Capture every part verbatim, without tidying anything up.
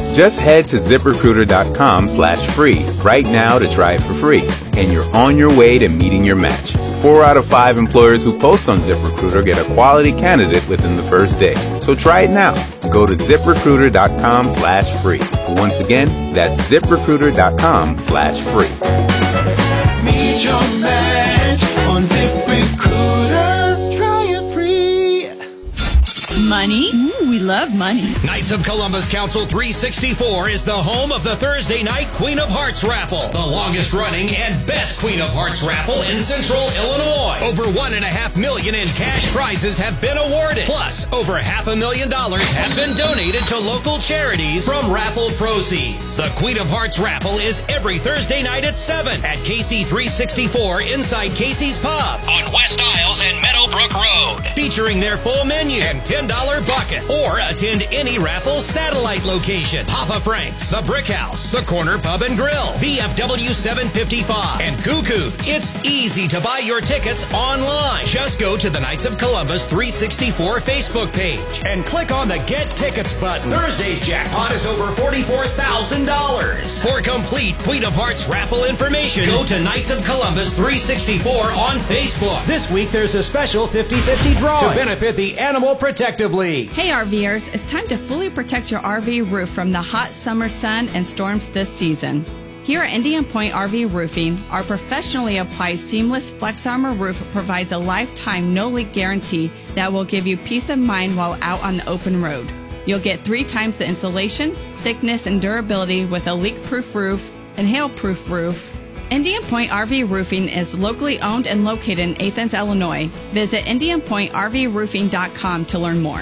Just head to ZipRecruiter.com slash free right now to try it for free, and you're on your way to meeting your match. Four out of five employers who post on ZipRecruiter get a quality candidate within the first day. So try it now. Go to ZipRecruiter.com slash free. Once again, that's ZipRecruiter.com slash free. Meet your match on ZipRecruiter. Try it free. Money? Ooh, we love money. Knights of Columbus Council three sixty-four is the home of the Thursday night Queen of Hearts raffle, the longest running and best Queen of Hearts raffle in Central Illinois. Over one and a half million in cash prizes have been awarded. Plus, over half a million dollars have been donated to local charities from raffle proceeds. The Queen of Hearts raffle is every Thursday night at seven at K C three sixty-four inside Casey's Pub on West Isles and Meadowbrook Road, featuring their full menu and ten dollars buckets. Or attend any raffle satellite location. Papa Frank's, the Brick House, the Corner Pub and Grill, B F W seven fifty-five, and Cuckoo's. It's easy to buy your tickets online. Just go to the Knights of Columbus three sixty-four Facebook page and click on the Get Tickets button. Thursday's jackpot is over forty-four thousand dollars. For complete Queen of Hearts raffle information, go to Knights of Columbus three sixty-four on Facebook. This week there's a special fifty-fifty draw to benefit the Animal Protective League. Hey RVers, it's time to fully protect your R V roof from the hot summer sun and storms this season. Here at Indian Point R V Roofing, our professionally applied seamless Flex Armor roof provides a lifetime no-leak guarantee that will give you peace of mind while out on the open road. You'll get three times the insulation, thickness, and durability with a leak-proof roof and hail-proof roof. Indian Point R V Roofing is locally owned and located in Athens, Illinois. Visit indian point r v roofing dot com to learn more.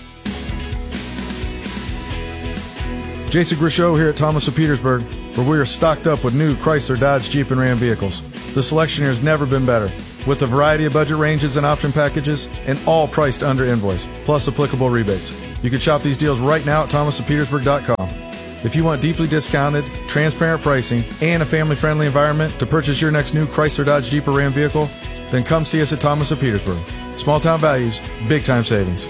Jason Grisho here at Thomas of Petersburg, where we are stocked up with new Chrysler, Dodge, Jeep, and Ram vehicles. The selection here has never been better, with a variety of budget ranges and option packages, and all priced under invoice, plus applicable rebates. You can shop these deals right now at thomas of petersburg dot com. If you want deeply discounted, transparent pricing, and a family-friendly environment to purchase your next new Chrysler, Dodge, Jeep, or Ram vehicle, then come see us at Thomas of Petersburg. Small-town values, big-time savings.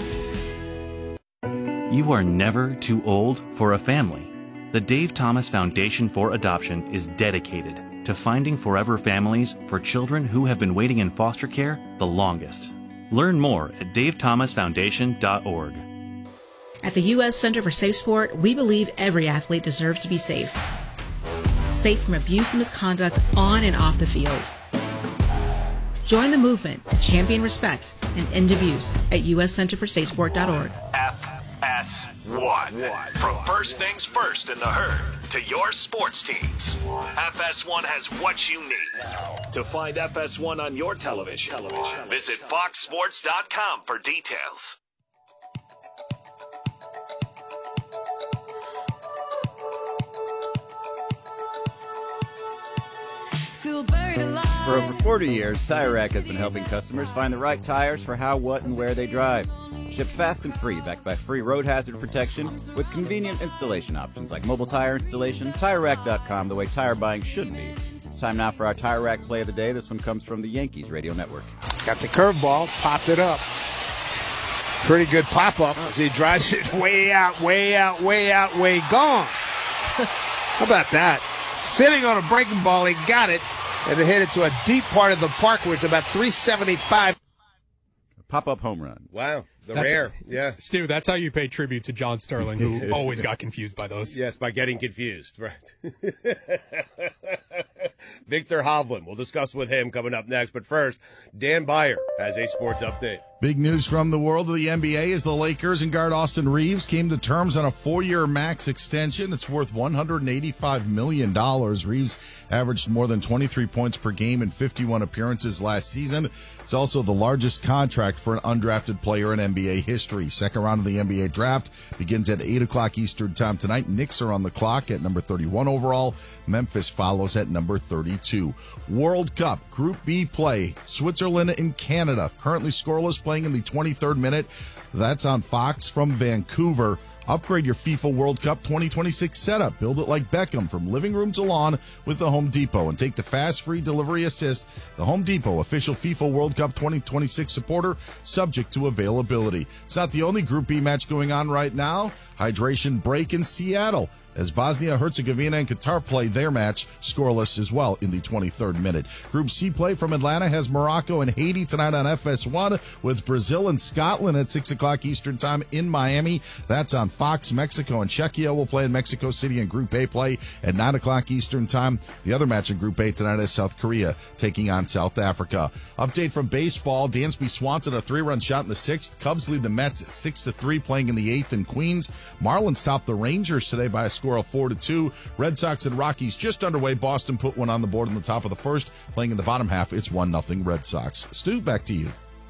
You are never too old for a family. The Dave Thomas Foundation for Adoption is dedicated to finding forever families for children who have been waiting in foster care the longest. Learn more at dave thomas foundation dot org. At the U S Center for Safe Sport, we believe every athlete deserves to be safe. Safe from abuse and misconduct on and off the field. Join the movement to champion respect and end abuse at u s center for safe sport dot org. F S one. From first things first in the herd to your sports teams, F S one has what you need. To find F S one on your television, visit fox sports dot com for details. For over forty years, Tire Rack has been helping customers find the right tires for how, what, and where they drive. Shipped fast and free, backed by free road hazard protection with convenient installation options like mobile tire installation. Tire Rack dot com, the way tire buying should be. It's time now for our Tire Rack play of the day. This one comes from the Yankees Radio Network. Got the curveball, popped it up. Pretty good pop-up as he drives it way out, way out, way out, way gone. How about that? Sitting on a breaking ball, he got it, and it hit it to a deep part of the park where it's about three seventy-five. Pop-up home run. Wow, the That's, rare, yeah. Stu, that's how you pay tribute to John Sterling, who always got confused by those. Yes, by getting confused, right. Victor Hovland, we'll discuss with him coming up next. But first, Dan Beyer has a sports update. Big news from the world of the N B A as the Lakers and guard Austin Reeves came to terms on a four-year max extension. It's worth one hundred eighty-five million dollars. Reeves averaged more than twenty-three points per game in fifty-one appearances last season. It's also the largest contract for an undrafted player in N B A history. Second round of the N B A draft begins at eight o'clock Eastern time tonight. Knicks are on the clock at number thirty-one overall. Memphis follows at number thirty-two. World Cup Group B play. Switzerland and Canada currently scoreless, playing in the twenty-third minute. That's on Fox from Vancouver. Upgrade your FIFA World Cup twenty twenty-six setup. Build it like Beckham from living room to lawn with the Home Depot. And take the fast, free delivery assist. The Home Depot, official FIFA World Cup twenty twenty-six supporter, subject to availability. It's not the only Group B match going on right now. Hydration break in Seattle. as Bosnia-Herzegovina and Qatar play their match scoreless as well in the twenty-third minute. Group C play from Atlanta has Morocco and Haiti tonight on F S one, with Brazil and Scotland at six o'clock Eastern time in Miami. That's on Fox. Mexico and Czechia will play in Mexico City in Group A play at nine o'clock Eastern time. The other match in Group A tonight is South Korea taking on South Africa. Update from baseball. Dansby Swanson, a three-run shot in the sixth. Cubs lead the Mets at six to three, playing in the eighth in Queens. Marlins topped the Rangers today by a score of four to two. Red Sox and Rockies just underway. Boston put one on the board in the top of the first. Playing in the bottom half, it's one nothing Red Sox. Stu, back to you.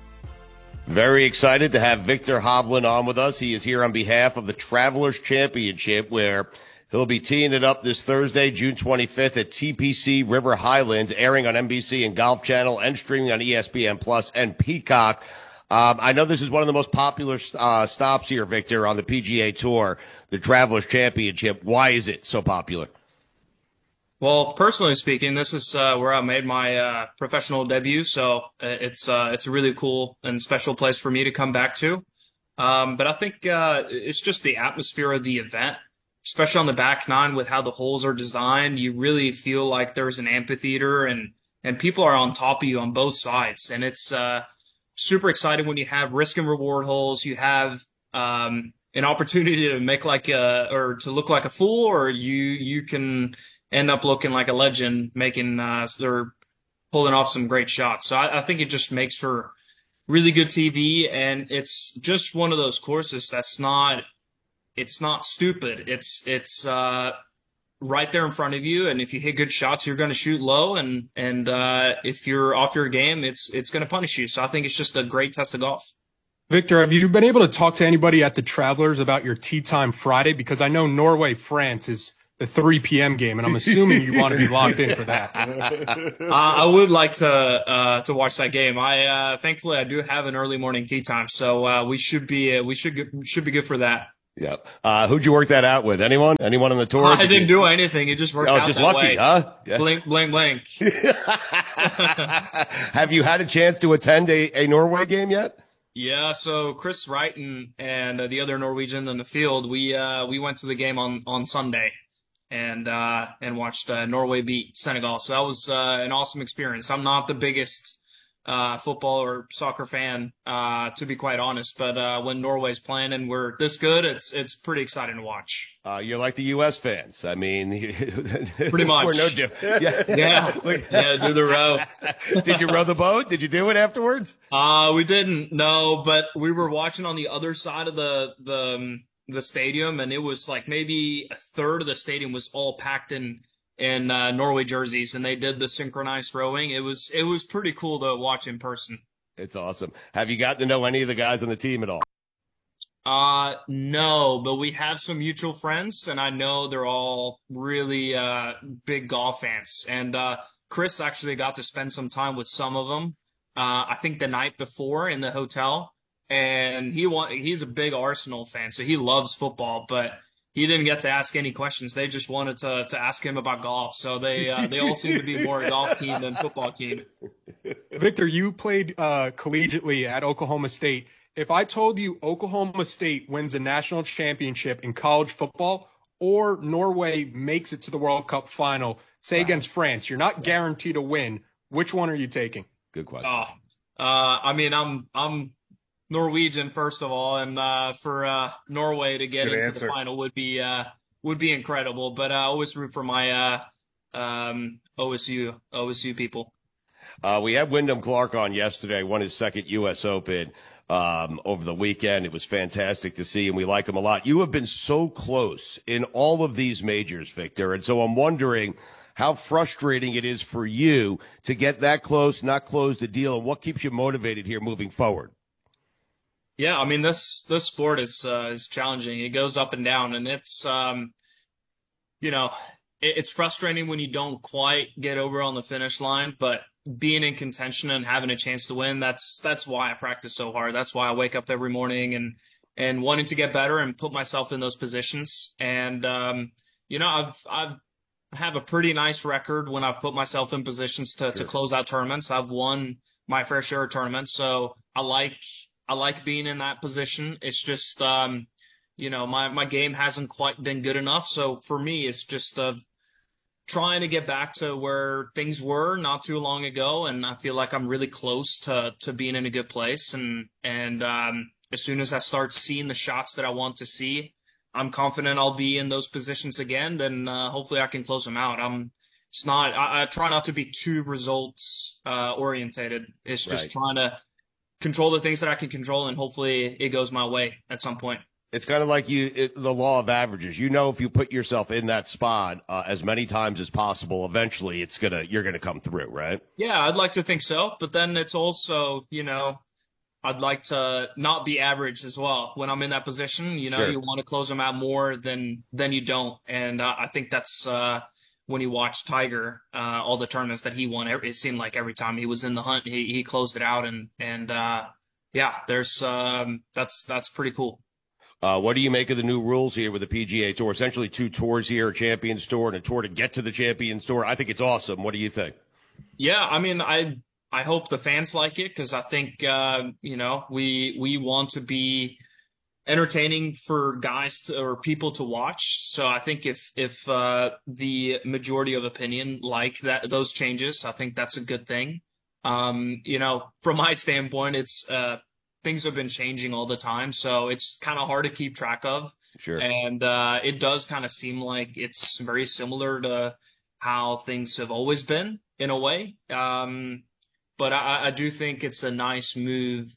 Very excited to have Viktor Hovland on with us. He is here on behalf of the Travelers Championship, where he'll be teeing it up this Thursday, June twenty-fifth at T P C River Highlands, airing on N B C and Golf Channel and streaming on E S P N Plus and Peacock. Um, I know this is one of the most popular uh, stops here, Victor, on the P G A Tour, the Travelers Championship. Why is it so popular? Well, personally speaking, this is uh, where I made my uh, professional debut, so it's uh, it's a really cool and special place for me to come back to. Um, but I think uh, it's just the atmosphere of the event, especially on the back nine with how the holes are designed. You really feel like there's an amphitheater, and and people are on top of you on both sides, and it's uh, super exciting when you have risk and reward holes. You have um, an opportunity to make like a or to look like a fool, or you you can end up looking like a legend, making uh, or pulling off some great shots. So I, I think it just makes for really good T V, and it's just one of those courses that's not, it's not stupid. It's it's uh, right there in front of you, and if you hit good shots, you're going to shoot low, and and uh, if you're off your game, it's it's going to punish you. So I think it's just a great test of golf. Victor, have you been able to talk to anybody at the Travelers about your tee time Friday? Because I know Norway, France is the three p.m. game, and I'm assuming you want to be locked in for that. uh, I would like to uh, to watch that game. I uh, thankfully I do have an early morning tee time, so uh, we should be uh, we should get, should be good for that. Yep. Uh, who'd you work that out with? Anyone? Anyone on the tour? I Did didn't you... do anything. It just worked oh, out just that lucky, way. Huh? Yeah. Blink, blink, blink. Have you had a chance to attend a, a Norway game yet? Yeah, so Chris Wright and, and uh, the other Norwegian in the field, we uh, we went to the game on, on Sunday. And, uh, and watched, uh, Norway beat Senegal. So that was, uh, an awesome experience. I'm not the biggest, uh, football or soccer fan, uh, to be quite honest. But, uh, when Norway's playing and we're this good, it's, it's pretty exciting to watch. Uh, you're like the U S fans. I mean, pretty much. We're no different. Yeah. Yeah. Yeah. Do the row. Did you row the boat? Did you do it afterwards? Uh, we didn't. No, but we were watching on the other side of the, the, um, the stadium, and it was like maybe a third of the stadium was all packed in in uh, Norway jerseys, and they did the synchronized rowing. It was it was pretty cool to watch in person. It's awesome. Have you gotten to know any of the guys on the team at all? Uh no, but we have some mutual friends, and I know they're all really uh big golf fans. And uh Chris actually got to spend some time with some of them. Uh I think the night before in the hotel. And he want, he's a big Arsenal fan, so he loves football, but he didn't get to ask any questions. They just wanted to, to ask him about golf. So they, uh, they all seem to be more golf keen than football keen. Victor, you played, uh, collegiately at Oklahoma State. If I told you Oklahoma State wins a national championship in college football, or Norway makes it to the World Cup final, say wow. against France, you're not guaranteed to win. Which one are you taking? Good question. Oh, uh, I mean, I'm, I'm, Norwegian, first of all, and uh, for uh, Norway to get into answer. the final would be uh, would be incredible. But I always root for my uh, um, O S U O S U people. Uh, we had Wyndham Clark on yesterday, won his second U S Open um, over the weekend. It was fantastic to see, and we like him a lot. You have been so close in all of these majors, Victor, and so I'm wondering how frustrating it is for you to get that close, not close the deal, and what keeps you motivated here moving forward. Yeah, I mean, this, this sport is, uh, is challenging. It goes up and down, and it's, um, you know, it, it's frustrating when you don't quite get over on the finish line, but being in contention and having a chance to win, that's, that's why I practice so hard. That's why I wake up every morning and, and wanting to get better and put myself in those positions. And, um, you know, I've, I've, have a pretty nice record when I've put myself in positions to, to close out tournaments. I've won my fair share of tournaments, so I like, I like being in that position. It's just, um, you know, my, my game hasn't quite been good enough. So for me, it's just uh, trying to get back to where things were not too long ago. And I feel like I'm really close to, to being in a good place. And, and, um, as soon as I start seeing the shots that I want to see, I'm confident I'll be in those positions again. Then, uh, hopefully I can close them out. I'm, it's not, I, I try not to be too results, uh, orientated. It's just Right. trying to control the things that I can control, and hopefully it goes my way at some point. It's kind of like you, it, the law of averages. You know, if you put yourself in that spot uh, as many times as possible, eventually it's gonna, you're gonna come through, right? Yeah, I'd like to think so, but then it's also, you know, I'd like to not be average as well. When I'm in that position, you know, Sure. you want to close them out more than, than you don't. And uh, I think that's, uh, when you watch Tiger, uh, all the tournaments that he won, it seemed like every time he was in the hunt, he, he closed it out. And, and, uh, yeah, there's, um, that's, that's pretty cool. Uh, what do you make of the new rules here with the P G A Tour? Essentially two tours here, a Champions Tour and a tour to get to the Champions Tour. I think it's awesome. What do you think? Yeah, I mean, I I hope the fans like it, because I think uh, you know, we we want to be entertaining for guys to, or people to watch. So I think if if uh, the majority of opinion like that those changes, I think that's a good thing. Um, you know, from my standpoint, it's uh, things have been changing all the time, so it's kind of hard to keep track of. Sure. And uh, it does kind of seem like it's very similar to how things have always been in a way. Um, but I, I do think it's a nice move,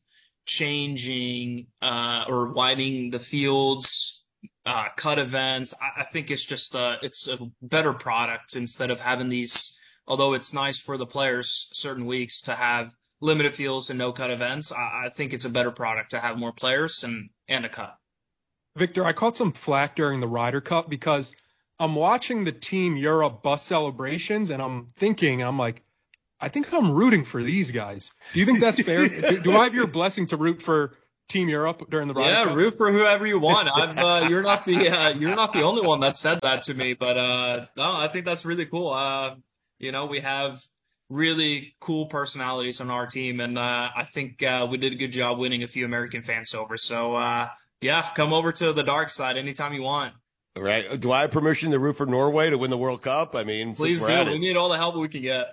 changing uh, or widening the fields, uh, cut events. I, I think it's just uh, it's a better product instead of having these. Although it's nice for the players certain weeks to have limited fields and no cut events, I, I think it's a better product to have more players and and a cut. Victor, I caught some flack during the Ryder Cup because I'm watching the Team Europe bus celebrations and I'm thinking, I'm like, I think I'm rooting for these guys. Do you think that's fair? do, do I have your blessing to root for Team Europe during the Ryder Yeah, Cup? root for whoever you want. I've, uh, you're not the uh, you're not the only one that said that to me, but uh, no, I think that's really cool. Uh, you know, we have really cool personalities on our team, and uh, I think uh, we did a good job winning a few American fans over. So uh, yeah, come over to the dark side anytime you want. Right. Do I have permission to root for Norway to win the World Cup? I mean, Please do. We need all the help we can get.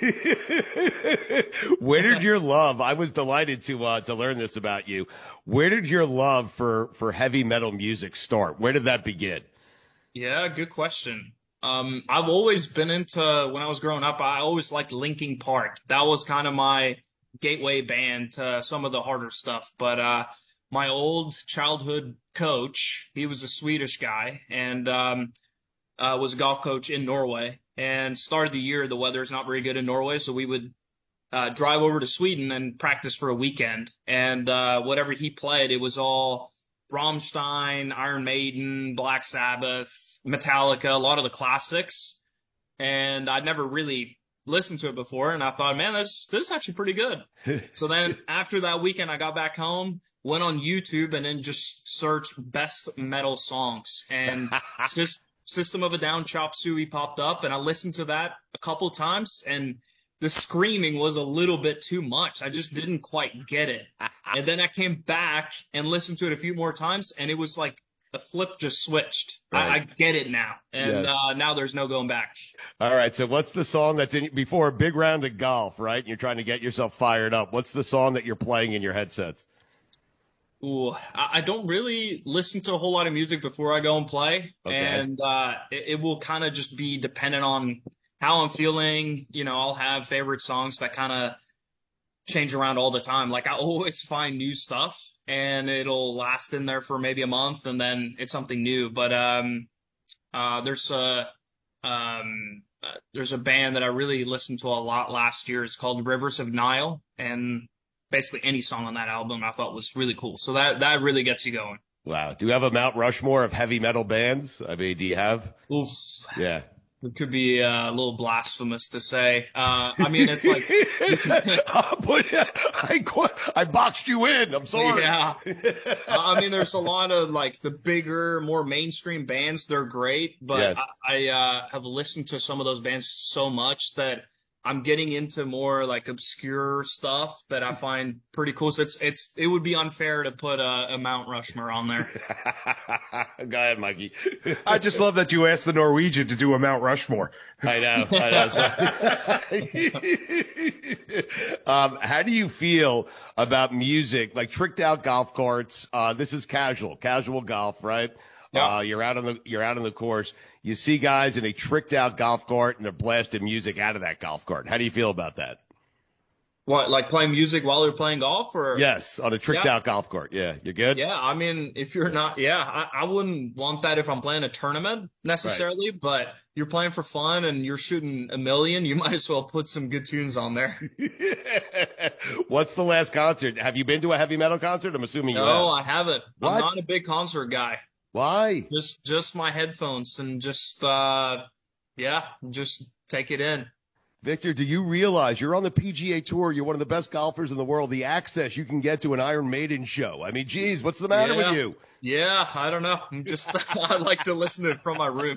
Where did your love? I was delighted to uh, to learn this about you. Where did your love for for heavy metal music start? Where did that begin? Yeah, good question. Um, I've always been into, when I was growing up, I always liked Linkin Park. That was kind of my gateway band to some of the harder stuff. But uh, my old childhood coach, he was a Swedish guy and um, uh, was a golf coach in Norway. And started the year, the weather's not very good in Norway, so we would uh, drive over to Sweden and practice for a weekend. And uh, whatever he played, it was all Rammstein, Iron Maiden, Black Sabbath, Metallica, a lot of the classics. And I'd never really listened to it before, and I thought, man, this this is actually pretty good. So then after that weekend, I got back home, went on YouTube, and then just searched best metal songs. And just System of a Down, Chop Suey popped up, and I listened to that a couple times, and the screaming was a little bit too much. I just didn't quite get it. And then I came back and listened to it a few more times, and it was like the flip just switched. Right. I, I get it now. And yes. uh, now there's no going back. All right, so what's the song that's in before a big round of golf, right? And you're trying to get yourself fired up. What's the song that you're playing in your headsets? Ooh, I don't really listen to a whole lot of music before I go and play. Okay. And uh, it, it will kind of just be dependent on how I'm feeling. You know, I'll have favorite songs that kind of change around all the time. Like I always find new stuff and it'll last in there for maybe a month and then it's something new. But um, uh, there's a um, uh, there's a band that I really listened to a lot last year. It's called Rivers of Nile, and basically any song on that album I thought was really cool. So that, that really gets you going. Wow. Do you have a Mount Rushmore of heavy metal bands? I mean, do you have? Oof. Yeah. It could be uh, a little blasphemous to say. Uh, I mean, it's like, but I, I boxed you in. I'm sorry. Yeah. I mean, there's a lot of like the bigger, more mainstream bands. They're great, but yes. I, I uh, have listened to some of those bands so much that I'm getting into more like obscure stuff that I find pretty cool. So it's, it's, it would be unfair to put a, a Mount Rushmore on there. Go ahead, Mikey. I just love that you asked the Norwegian to do a Mount Rushmore. I know. I know. So, um, how do you feel about music, like tricked out golf carts? Uh, this is casual, casual golf, right? Yeah. Uh, you're out on the, you're out on the course. You see guys in a tricked out golf cart and they're blasting music out of that golf cart. How do you feel about that? What, like playing music while you're playing golf, or? Yes, on a tricked Yeah. out golf cart. Yeah, you're good? Yeah, I mean, if you're not, yeah, I, I wouldn't want that if I'm playing a tournament necessarily, but you're playing for fun and you're shooting a million, you might as well put some good tunes on there. What's the last concert? Have you been to a heavy metal concert? I'm assuming you No, have. I haven't. What? I'm not a big concert guy. Why? Just, just my headphones and just, uh, yeah, just take it in. Victor, do you realize you're on the P G A Tour? You're one of the best golfers in the world. The access you can get to an Iron Maiden show. I mean, geez, what's the matter Yeah. with you? Yeah, I don't know. I'm just, I like to listen to it from my room.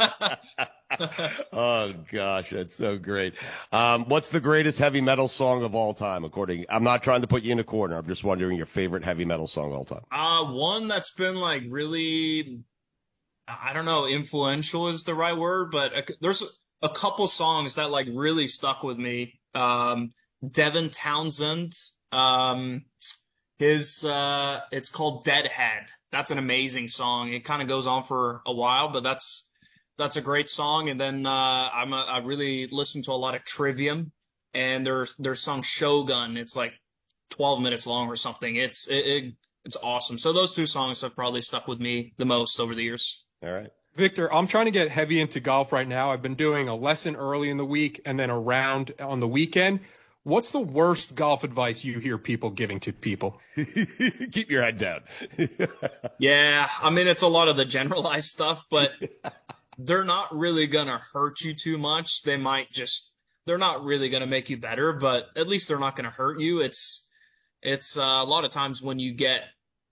Oh gosh, that's so great. Um, what's the greatest heavy metal song of all time? According, I'm not trying to put you in a corner. I'm just wondering your favorite heavy metal song of all time. Uh, one that's been like really, I don't know, influential is the right word, but a, there's a, a couple songs that like really stuck with me. Um, Devin Townsend, um, his, uh, it's called Deadhead. That's an amazing song. It kind of goes on for a while, but that's, that's a great song. And then, uh, I'm a, I really listen to a lot of Trivium, and their, their song Shogun. It's like twelve minutes long or something. It's, it, it it's awesome. So those two songs have probably stuck with me the most over the years. All right. Victor, I'm trying to get heavy into golf right now. I've been doing a lesson early in the week and then a round on the weekend. What's the worst golf advice you hear people giving to people? Keep your head down. Yeah, I mean, it's a lot of the generalized stuff, but they're not really going to hurt you too much. They might just, they're not really going to make you better, but at least they're not going to hurt you. It's, it's uh, a lot of times when you get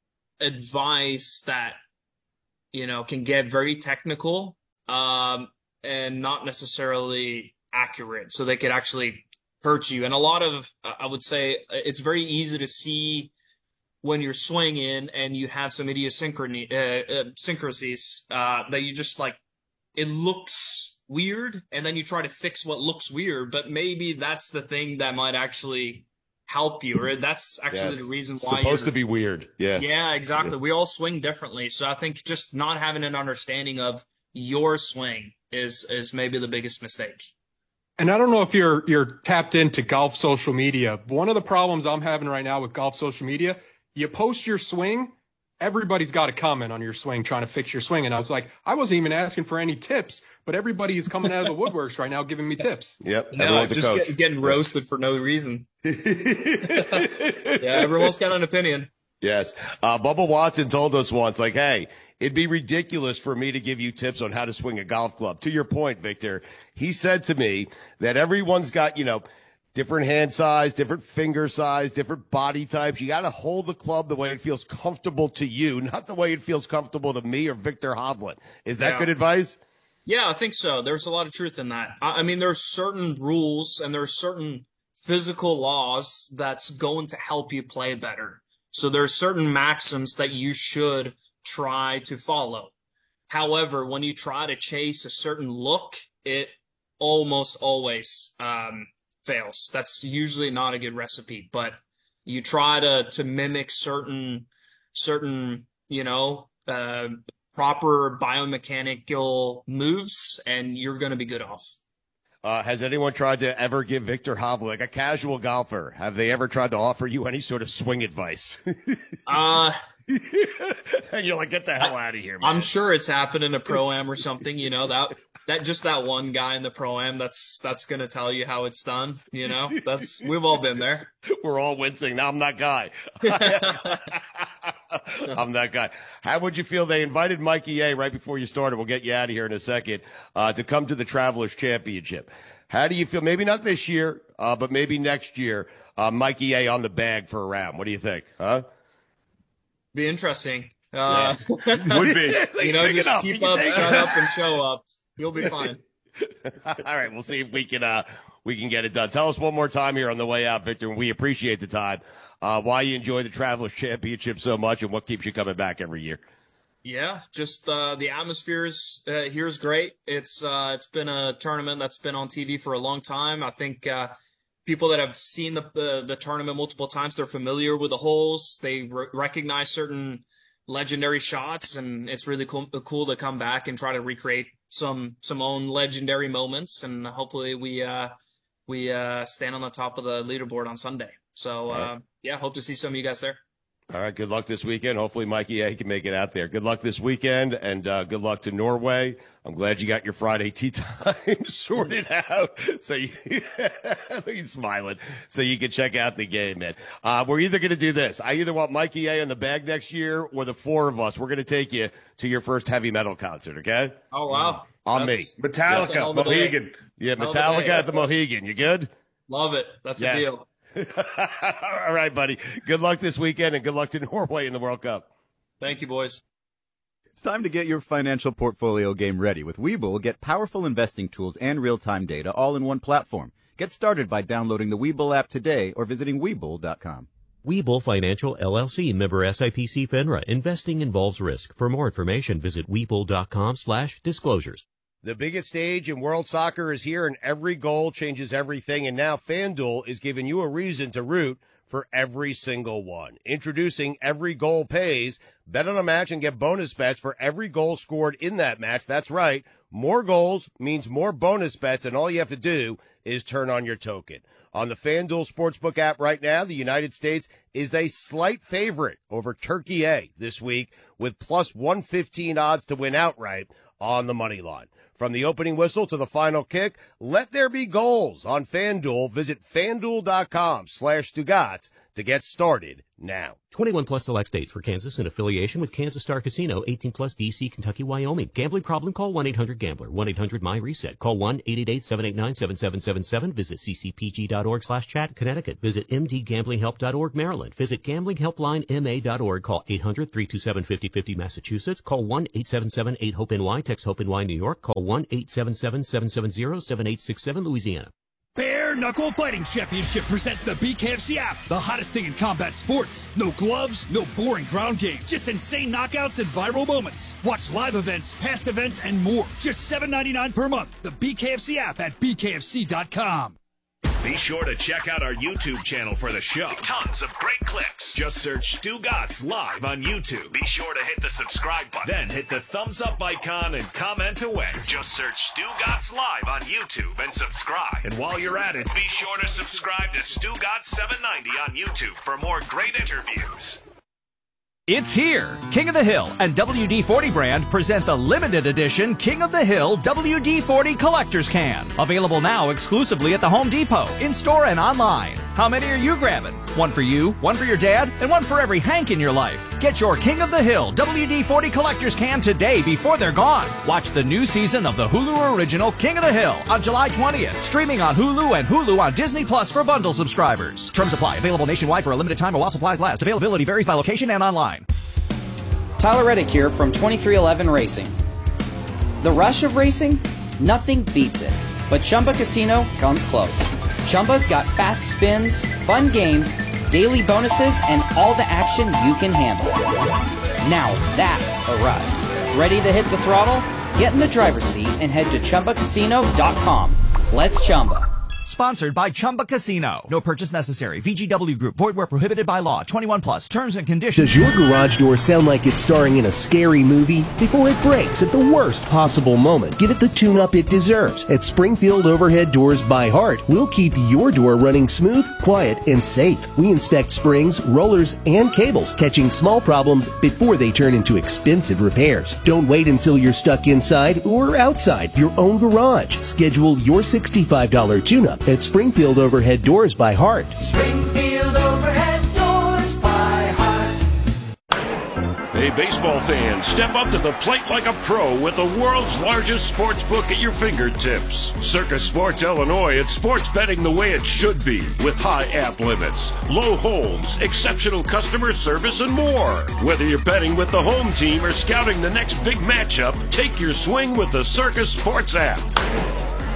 advice that, you know, can get very technical, um, and not necessarily accurate. So they could actually hurt you. And a lot of, I would say it's very easy to see when you're swinging and you have some idiosyncrasies, uh, uh, syncrasies, uh, that you just like, it looks weird, and then you try to fix what looks weird, but maybe that's the thing that might actually help you, or that's actually Yes. the reason why Supposed you're, to be weird. Yeah. Yeah, exactly. We all swing differently. So I think just not having an understanding of your swing is, is maybe the biggest mistake. And I don't know if you're you're tapped into golf social media. One of the problems I'm having right now with golf social media, you post your swing, everybody's got a comment on your swing trying to fix your swing. And I was like, I wasn't even asking for any tips, but everybody is coming out of the woodworks right now giving me tips. Yep. No, Everyone's a just coach. get, getting roasted for no reason. Yeah, everyone's got an opinion. Yes. Uh, Bubba Watson told us once, like, hey, it'd be ridiculous for me to give you tips on how to swing a golf club. To your point, Victor, he said to me that everyone's got, you know, different hand size, different finger size, different body types. You got to hold the club the way it feels comfortable to you, not the way it feels comfortable to me or Victor Hovland. Is that Yeah. good advice? Yeah, I think so. There's a lot of truth in that. I I mean, there's certain rules and there's certain physical laws that's going to help you play better. So there are certain maxims that you should try to follow. However, when you try to chase a certain look, it almost always um, fails. That's usually not a good recipe, but you try to, to mimic certain, certain, you know, uh, proper biomechanical moves, and you're going to be good off. Uh, has anyone tried to ever give Victor Hovland, like a casual golfer, have they ever tried to offer you any sort of swing advice? Uh, and you're like, get the hell out of here, man. I'm sure it's happened in a pro-am or something, you know, that, that just that one guy in the pro-am that's, that's going to tell you how it's done. You know, that's, we've all been there. We're all wincing. Now I'm that guy. I'm that guy. How would you feel? They invited Mikey A right before you started. We'll get you out of here in a second, uh, to come to the Travelers Championship. How do you feel? Maybe not this year, uh, but maybe next year, uh, Mikey A on the bag for a round. What do you think? Huh? Be interesting. Uh, Would be. You know, Pick it just up. keep You up, take it shut up, and show up. You'll be fine. All right, we'll see if we can uh we can get it done. Tell us one more time here on the way out, Victor, and we appreciate the time, uh, why you enjoy the Travelers Championship so much and what keeps you coming back every year. Yeah, just uh, the atmosphere is, uh, here is great. It's uh, it's been a tournament that's been on T V for a long time. I think uh, people that have seen the, the the tournament multiple times, they're familiar with the holes. They re- recognize certain legendary shots, and it's really cool, cool to come back and try to recreate some some own legendary moments. And hopefully we uh, we uh, stand on the top of the leaderboard on Sunday. So uh, yeah, hope to see some of you guys there. All right, good luck this weekend. Hopefully Mikey A can make it out there. Good luck this weekend, and uh, good luck to Norway. I'm glad you got your Friday tea time sorted out. So you, he's smiling. So you can check out the game, man. Uh, we're either going to do this. I either want Mikey A in the bag next year, or the four of us. We're going to take you to your first heavy metal concert, okay? Oh, wow. On That's, me. Metallica, Mohegan. Yeah, Metallica at the Mohegan. You good? Love it. That's Yes. a deal. All right, buddy. Good luck this weekend, and good luck to Norway in the World Cup. Thank you, boys. It's time to get your financial portfolio game ready. With Webull, get powerful investing tools and real-time data all in one platform. Get started by downloading the Webull app today or visiting Webull dot com. Webull Financial, L L C, member S I P C FINRA. Investing involves risk. For more information, visit Webull dot com slash disclosures. The biggest stage in world soccer is here, and every goal changes everything. And now FanDuel is giving you a reason to root for every single one. Introducing Every Goal Pays. Bet on a match and get bonus bets for every goal scored in that match. That's right. More goals means more bonus bets, and all you have to do is turn on your token. On the FanDuel Sportsbook app right now, the United States is a slight favorite over Turkey A this week with plus one fifteen odds to win outright on the money line. From the opening whistle to the final kick, let there be goals on FanDuel. Visit FanDuel dot com slash Stugotz to get started now. twenty-one plus select states. For Kansas in affiliation with Kansas Star Casino. eighteen plus D C, Kentucky, Wyoming. Gambling problem? Call one eight hundred gambler. one eight hundred my reset. Call one eight eight eight seven eight nine seven seven seven seven. Visit c c p g dot org slash chat. Connecticut. Visit m d gambling help dot org. Maryland. Visit gambling helpline m a dot org. Call eight hundred three two seven five oh five oh. Massachusetts. Call one eight seven seven eight hope N Y. Text HOPE-NY. New York. Call one eight seven seven seven seven zero seven eight six seven. Louisiana. Bare Knuckle Fighting Championship presents the B K F C app, the hottest thing in combat sports. No gloves, no boring ground game, just insane knockouts and viral moments. Watch live events, past events, and more. Just seven ninety-nine per month. The B K F C app at b k f c dot com. Be sure to check out our YouTube channel for the show. Tons of great clips. Just search Stugotz Live on YouTube. Be sure to hit the subscribe button. Then hit the thumbs up icon and comment away. Just search Stugotz Live on YouTube and subscribe. And while you're at it, be sure to subscribe to Stugotz seven ninety on YouTube for more great interviews. It's here! King of the Hill and W D forty brand present the limited edition King of the Hill W D forty Collector's Can. Available now exclusively at the Home Depot, in-store and online. How many are you grabbing? One for you, one for your dad, and one for every Hank in your life. Get your King of the Hill W D forty Collector's Can today before they're gone. Watch the new season of the Hulu original King of the Hill on July twentieth. Streaming on Hulu and Hulu on Disney Plus for bundle subscribers. Terms apply. Available nationwide for a limited time while supplies last. Availability varies by location and online. Tyler Reddick here from twenty-three eleven Racing. The rush of racing? Nothing beats it. But Chumba Casino comes close. Chumba's got fast spins, fun games, daily bonuses, and all the action you can handle. Now that's a ride. Ready to hit the throttle? Get in the driver's seat and head to chumba casino dot com. Let's Chumba. Sponsored by Chumba Casino. No purchase necessary. V G W Group. Void where prohibited by law. twenty-one plus. Terms and conditions. Does your garage door sound like it's starring in a scary movie? Before it breaks at the worst possible moment, give it the tune-up it deserves. At Springfield Overhead Doors by Heart, we'll keep your door running smooth, quiet, and safe. We inspect springs, rollers, and cables, catching small problems before they turn into expensive repairs. Don't wait until you're stuck inside or outside your own garage. Schedule your sixty-five dollars tune-up at Springfield Overhead Doors by Heart. Springfield Overhead Doors by Heart. Hey, baseball fans, step up to the plate like a pro with the world's largest sports book at your fingertips. Circus Sports Illinois, it's sports betting the way it should be, with high app limits, low holds, exceptional customer service, and more. Whether you're betting with the home team or scouting the next big matchup, take your swing with the Circus Sports app.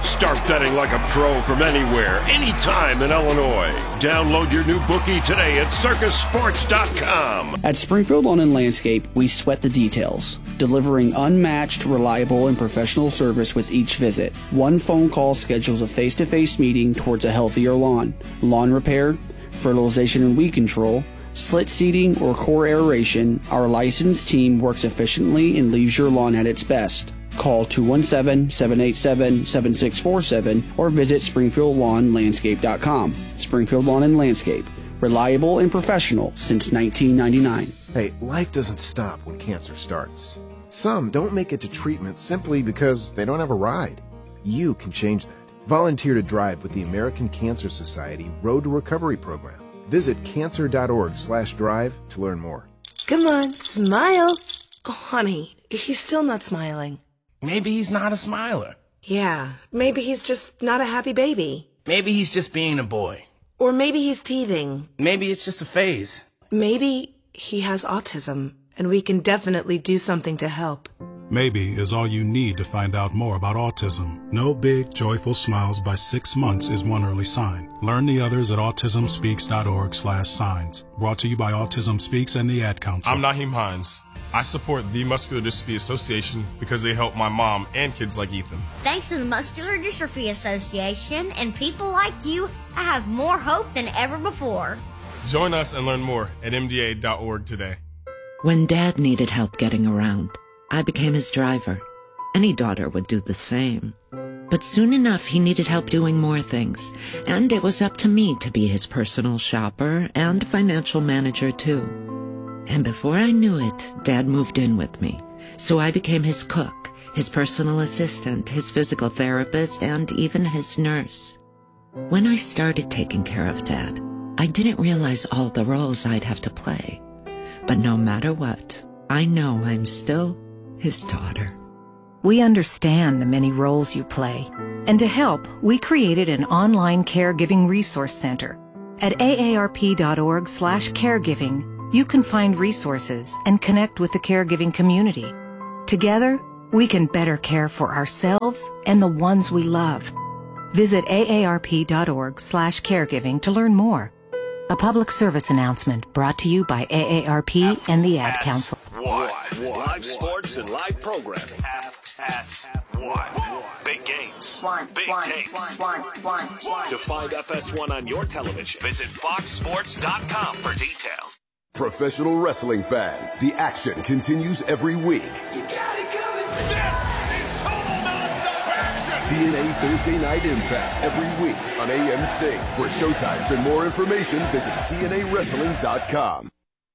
Start betting like a pro from anywhere, anytime in Illinois. Download your new bookie today at circus sports dot com. At Springfield Lawn and Landscape, we sweat the details, delivering unmatched, reliable, and professional service with each visit. One phone call schedules a face-to-face meeting towards a healthier lawn. Lawn repair, fertilization and weed control, slit seeding, or core aeration, our licensed team works efficiently and leaves your lawn at its best. Call two one seven, seven eight seven, seven six four seven or visit springfield lawn landscape dot com. Springfield Lawn and Landscape, reliable and professional since nineteen ninety-nine. Hey, life doesn't stop when cancer starts. Some don't make it to treatment simply because they don't have a ride. You can change that. Volunteer to drive with the American Cancer Society Road to Recovery program. Visit cancer.org slash drive to learn more. Come on, smile. Oh, honey, he's still not smiling. Maybe he's not a smiler. Yeah, maybe he's just not a happy baby. Maybe he's just being a boy. Or maybe he's teething. Maybe it's just a phase. Maybe he has autism, and we can definitely do something to help. Maybe is all you need to find out more about autism. No big, joyful smiles by six months is one early sign. Learn the others at autism speaks dot org slash signs. Brought to you by Autism Speaks and the Ad Council. I'm Naheem Hines. I support the Muscular Dystrophy Association because they help my mom and kids like Ethan. Thanks to the Muscular Dystrophy Association and people like you, I have more hope than ever before. Join us and learn more at M D A dot org today. When Dad needed help getting around, I became his driver. Any daughter would do the same. But soon enough, he needed help doing more things, and it was up to me to be his personal shopper and financial manager, too. And before I knew it, Dad moved in with me. So I became his cook, his personal assistant, his physical therapist, and even his nurse. When I started taking care of Dad, I didn't realize all the roles I'd have to play. But no matter what, I know I'm still his daughter. We understand the many roles you play. And to help, we created an online caregiving resource center. At A A R P dot org slash caregiving, you can find resources and connect with the caregiving community. Together, we can better care for ourselves and the ones we love. Visit A A R P dot org slash caregiving to learn more. A public service announcement brought to you by A A R P and the Ad Council. One. Live sports and live programming. F S one. Big games. One. Big one. takes. One. One. One. To find F S one on your television, visit fox sports dot com for details. Professional wrestling fans, the action continues every week. You got it coming. This is total nonstop action. T N A Thursday Night Impact every week on A M C. For showtimes and more information, visit T N A wrestling dot com.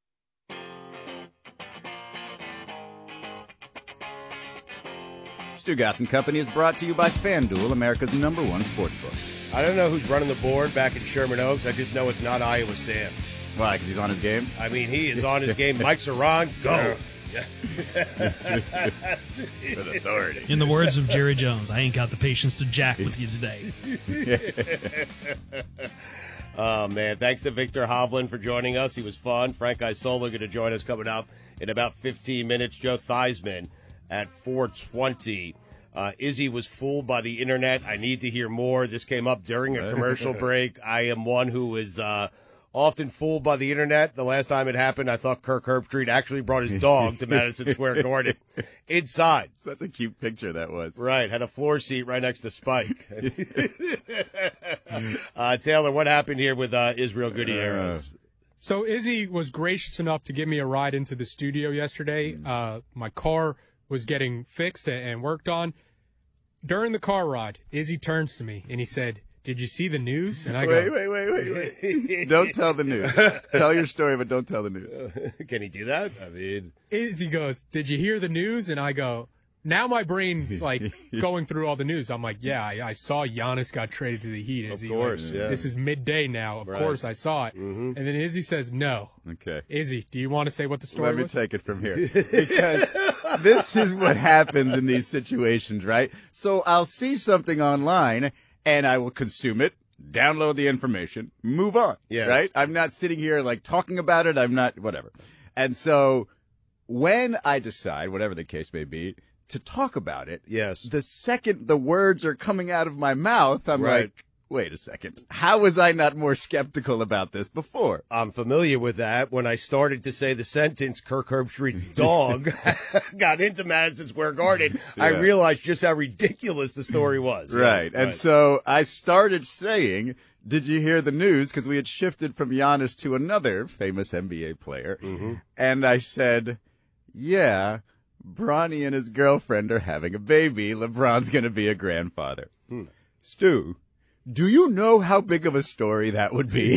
Stugotz and Company is brought to you by FanDuel, America's number one sportsbook. I don't know who's running the board back in Sherman Oaks. I just know it's not Iowa Sam. Why? Because he's on his game? I mean, he is on his game. Mike Saran, go. With authority. In the words of Jerry Jones, I ain't got the patience to jack with you today. Oh, man. Thanks to Victor Hovland for joining us. He was fun. Frank Isola going to join us coming up in about fifteen minutes. Joe Theismann at four twenty. Uh, Izzy was fooled by the internet. I need to hear more. This came up during a commercial break. I am one who is uh, often fooled by the internet. The last time it happened, I thought Kirk Herbstreit actually brought his dog to Madison Square Garden inside. Such a cute picture that was. Right. Had a floor seat right next to Spike. uh, Taylor, what happened here with uh, Israel Gutierrez? So Izzy was gracious enough to give me a ride into the studio yesterday. Uh, my car was getting fixed and worked on. During the car ride, Izzy turns to me and he said, "Did you see the news?" And I wait, go, wait, wait, wait, wait. Don't tell the news. Tell your story, but don't tell the news. Can he do that? I mean, Izzy goes, "Did you hear the news?" And I go, now my brain's like going through all the news. I'm like, yeah, I, I saw Giannis got traded to the Heat. Izzy, of course, like, yeah. This is midday now. Of Right. course, I saw it. Mm-hmm. And then Izzy says, no. Okay. Izzy, do you want to say what the story Let me was? take it from here. Because this is what happens in these situations, right? So I'll see something online and I will consume it, download the information, move on. Yeah. Right? I'm not sitting here like talking about it. I'm not, whatever. And so when I decide, whatever the case may be, to talk about it. Yes. The second the words are coming out of my mouth, I'm Right. like, wait a second. How was I not more skeptical about this before? I'm familiar with that. When I started to say the sentence, Kirk Herbstreit's dog got into Madison Square Garden, I Yeah. realized just how ridiculous the story was. Right. Yes, And so I started saying, did you hear the news? Because we had shifted from Giannis to another famous N B A player. Mm-hmm. And I said, yeah, Bronny and his girlfriend are having a baby. LeBron's going to be a grandfather. Hmm. Stu, do you know how big of a story that would be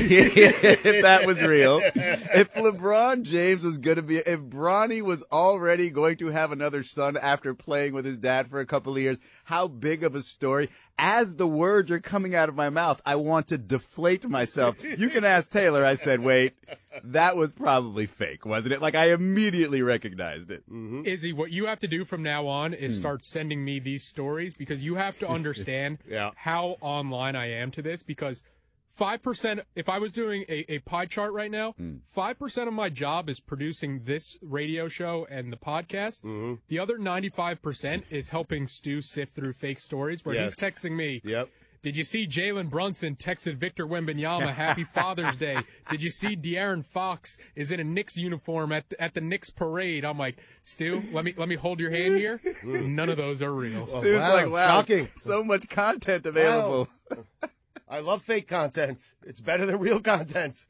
if that was real? If LeBron James was going to be, if Bronny was already going to have another son after playing with his dad for a couple of years, how big of a story? As the words are coming out of my mouth, I want to deflate myself. You can ask Taylor. I said, wait, that was probably fake, wasn't it? Like, I immediately recognized it. Mm-hmm. Izzy, what you have to do from now on is Hmm. start sending me these stories because you have to understand Yeah. how online I am to this because five percent, if I was doing a, a pie chart right now, Hmm. five percent of my job is producing this radio show and the podcast. Mm-hmm. The other ninety-five percent is helping Stu sift through fake stories where Yes. he's texting me. Yep. Did you see Jalen Brunson texted Victor Wembanyama Happy Father's Day? Did you see De'Aaron Fox is in a Knicks uniform at the, at the Knicks parade? I'm like, Stu, let me let me hold your hand here. None of those are real. Stu's wow. like, wow, Shocking. so much content available. Wow. I love fake content. It's better than real content.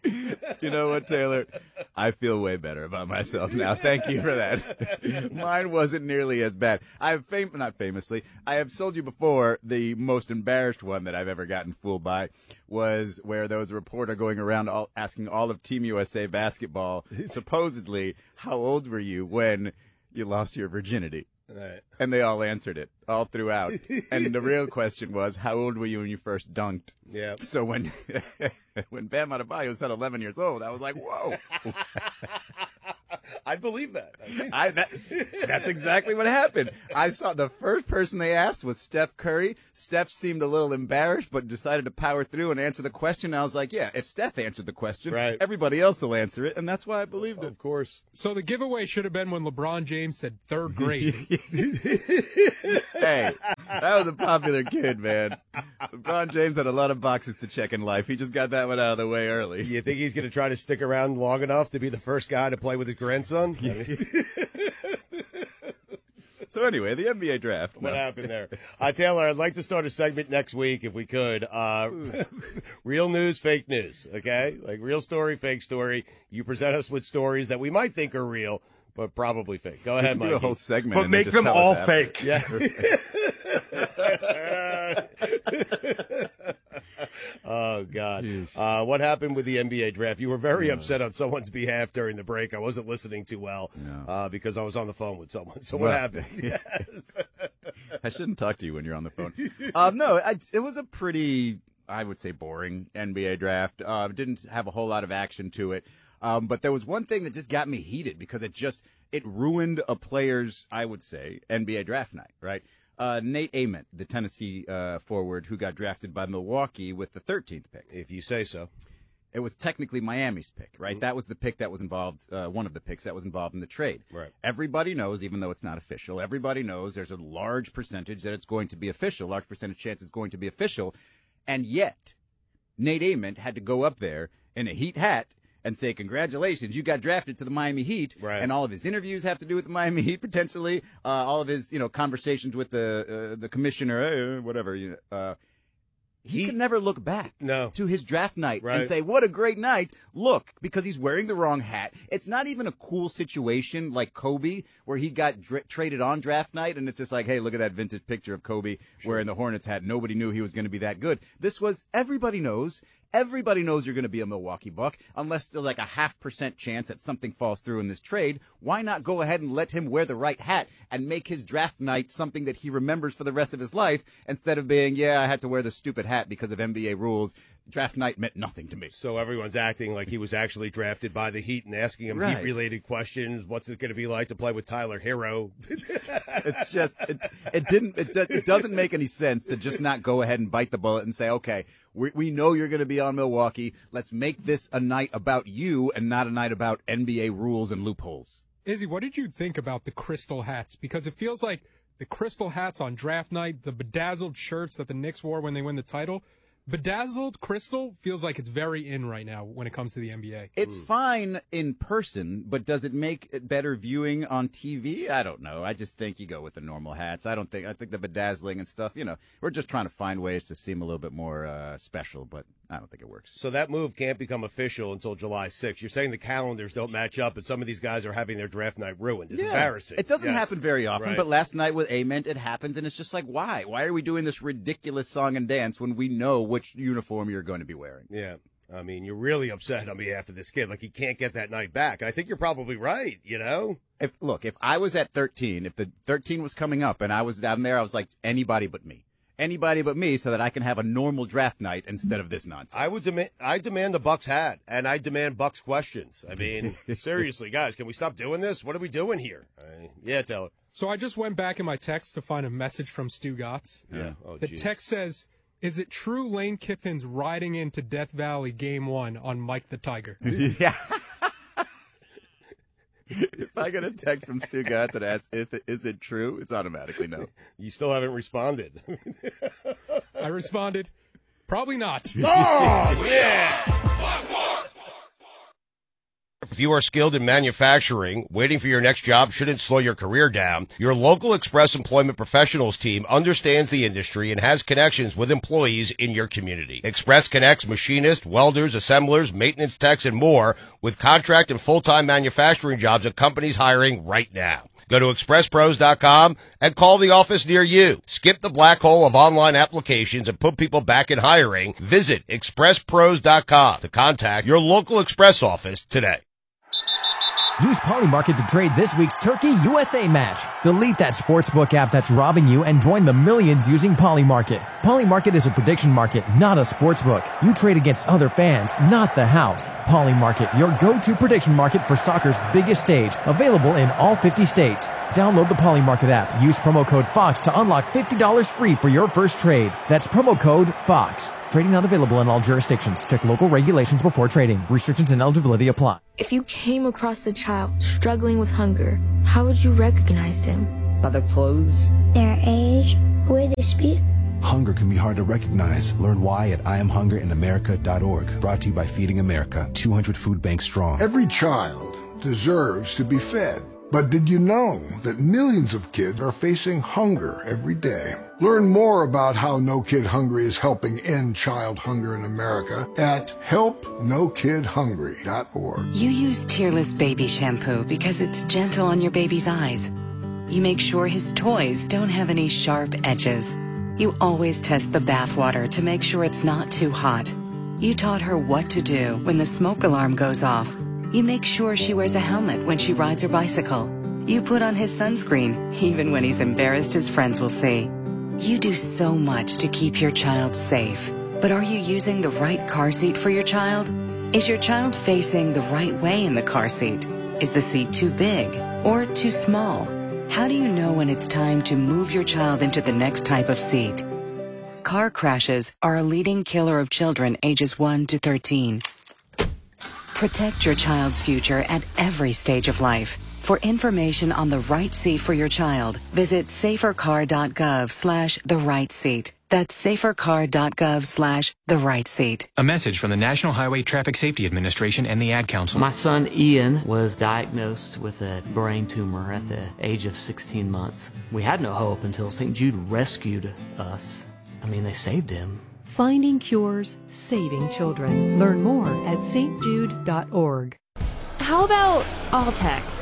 You know what, Taylor? I feel way better about myself now. Thank you for that. Mine wasn't nearly as bad. I have fam- not famously, I have told you before, the most embarrassed one that I've ever gotten fooled by was where there was a reporter going around all, asking all of Team U S A basketball, supposedly, how old were you when you lost your virginity? Right. And they all answered it all throughout. And the real question was, how old were you when you first dunked? Yeah. So when when Bam Adebayo said eleven years old, I was like, whoa. I believe that. I, that. That's exactly what happened. I saw the first person they asked was Steph Curry. Steph seemed a little embarrassed, but decided to power through and answer the question. I was like, yeah, if Steph answered the question, Right. everybody else will answer it. And that's why I believed it. Of course. So the giveaway should have been when LeBron James said third grade. Hey, that was a popular kid, man. LeBron James had a lot of boxes to check in life. He just got that one out of the way early. You think he's going to try to stick around long enough to be the first guy to play with his grandson? I mean, So anyway, the N B A draft. what No. happened there? Uh, Taylor, I'd like to start a segment next week if we could. Uh, real news, fake news, okay? Like real story, fake story. You present us with stories that we might think are real, but probably fake. Go We ahead, can Mike. do a whole segment, But and then make just them tell all us after. fake. Yeah. Oh, God. Uh, what happened with the N B A draft? You were very upset on someone's behalf during the break. I wasn't listening too well uh, because I was on the phone with someone. So what Well, happened? Yes. I shouldn't talk to you when you're on the phone. Um, no, I, it was a pretty, I would say, boring N B A draft. Uh, didn't have a whole lot of action to it. Um, but there was one thing that just got me heated because it just, it ruined a player's, I would say, N B A draft night, right? Uh, Nate Ament, the Tennessee uh, forward who got drafted by Milwaukee with the thirteenth pick. If you say so. It was technically Miami's pick, right? Mm-hmm. That was the pick that was involved, uh, one of the picks that was involved in the trade. Right. Everybody knows, even though it's not official, everybody knows there's a large percentage that it's going to be official, large percentage chance it's going to be official. And yet, Nate Ament had to go up there in a Heat hat and say, congratulations, you got drafted to the Miami Heat. Right. And all of his interviews have to do with the Miami Heat, potentially. Uh, all of his, you know, conversations with the uh, the commissioner, uh, whatever, you know, uh, he, he could never look back no. to his draft night Right. and say, what a great night. Look, because he's wearing the wrong hat. It's not even a cool situation like Kobe, where he got dra- traded on draft night, and it's just like, hey, look at that vintage picture of Kobe wearing the Hornets hat. Nobody knew he was going to be that good. This was, everybody knows. Everybody knows you're going to be a Milwaukee Buck, unless there's like a half percent chance that something falls through in this trade. Why not go ahead and let him wear the right hat and make his draft night something that he remembers for the rest of his life, instead of being, yeah, I had to wear the stupid hat because of N B A rules. Draft night meant nothing to me. So everyone's acting like he was actually drafted by the Heat and asking him Right. Heat-related questions. What's it going to be like to play with Tyler Hero? It's just, it, it didn't, it, do- it doesn't make any sense to just not go ahead and bite the bullet and say, okay, we, we know you're going to be on Milwaukee. Let's make this a night about you and not a night about N B A rules and loopholes. Izzy, what did you think about the crystal hats? Because it feels like the crystal hats on draft night, the bedazzled shirts that the Knicks wore when they win the title, bedazzled crystal feels like it's very in right now when it comes to the N B A. It's fine in person, but does it make it better viewing on T V? I don't know. I just think you go with the normal hats. I don't think, I think the bedazzling and stuff, you know, we're just trying to find ways to seem a little bit more uh, special, but I don't think it works. So that move can't become official until July sixth. You're saying the calendars don't match up, and some of these guys are having their draft night ruined. It's Yeah. embarrassing. It doesn't Yes. happen very often, Right. but last night with Ament, it happened, and it's just like, why? Why are we doing this ridiculous song and dance when we know which uniform you're going to be wearing? Yeah. I mean, you're really upset on behalf of this kid. Like, he can't get that night back. I think you're probably right, you know? If Look, if I was at thirteen, if the thirteen was coming up and I was down there, I was like, anybody but me. Anybody but me, so that I can have a normal draft night instead of this nonsense. I would demand. I demand the Bucks hat, and I demand Bucks questions. I mean, seriously, guys, can we stop doing this? What are we doing here? Uh, yeah, Taylor. So I just went back in my text to find a message from Stu Gotts. Yeah. Oh, the geez. text says, "Is it true Lane Kiffin's riding into Death Valley Game One on Mike the Tiger?" Yeah. If I get a text from Stu Gotts that asks if it, is it true, it's automatically no. You still haven't responded. I responded, "Probably not." Oh, yeah. If you are skilled in manufacturing, waiting for your next job shouldn't slow your career down. Your local Express Employment Professionals team understands the industry and has connections with employees in your community. Express connects machinists, welders, assemblers, maintenance techs, and more with contract and full-time manufacturing jobs at companies hiring right now. Go to express pros dot com and call the office near you. Skip the black hole of online applications and put people back in hiring. Visit express pros dot com to contact your local Express office today. Use Polymarket to trade this week's Turkey U S A match. Delete that sportsbook app that's robbing you and join the millions using Polymarket. Polymarket is a prediction market, not a sportsbook. You trade against other fans, not the house. Polymarket, your go-to prediction market for soccer's biggest stage. Available in all fifty states. Download the Polymarket app. Use promo code FOX to unlock fifty dollars free for your first trade. That's promo code FOX. Trading not available in all jurisdictions. Check local regulations before trading. Restrictions and eligibility apply. If you came across a child struggling with hunger, how would you recognize them? By their clothes, their age, the way they speak. Hunger can be hard to recognize. Learn why at I am hunger in america dot org. Brought to you by Feeding America, two hundred food banks strong. Every child deserves to be fed. But did you know that millions of kids are facing hunger every day? Learn more about how No Kid Hungry is helping end child hunger in America at help no kid hungry dot org. You use Tearless Baby Shampoo because it's gentle on your baby's eyes. You make sure his toys don't have any sharp edges. You always test the bathwater to make sure it's not too hot. You taught her what to do when the smoke alarm goes off. You make sure she wears a helmet when she rides her bicycle. You put on his sunscreen, even when he's embarrassed his friends will see. You do so much to keep your child safe. But are you using the right car seat for your child? Is your child facing the right way in the car seat? Is the seat too big or too small? How do you know when it's time to move your child into the next type of seat? Car crashes are a leading killer of children ages one to thirteen. Protect your child's future at every stage of life. For information on the right seat for your child, visit safer car dot gov slash the right seat. That's safer car dot gov slash the right seat. A message from the National Highway Traffic Safety Administration and the Ad Council. My son Ian was diagnosed with a brain tumor at the age of sixteen months. We had no hope until Saint Jude rescued us. I mean, they saved him. Finding cures, saving children. Learn more at s t jude dot org. How about all text?